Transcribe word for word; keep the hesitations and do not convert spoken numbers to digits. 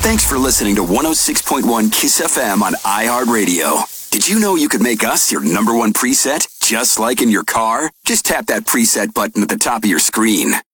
Thanks for listening to one oh six point one KISS F M on iHeartRadio. Did you know you could make us your number one preset, just like in your car? Just tap that preset button at the top of your screen.